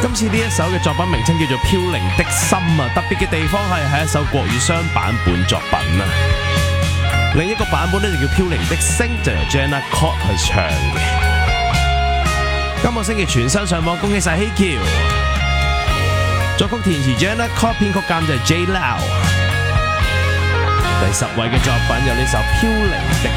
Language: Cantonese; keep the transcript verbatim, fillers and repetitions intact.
今次呢一首嘅作品名稱叫做《飄零的心》啊，特別嘅地方係係一首國語雙版本作品啊。另一個版本呢就叫《飄零的星》，就由 Jenna Cott 去唱嘅。今個星期全新上網，恭喜晒希喬。作曲填詞 Jenna Cott， 編曲監製 J Lau。第十位嘅作品有呢首《飄零的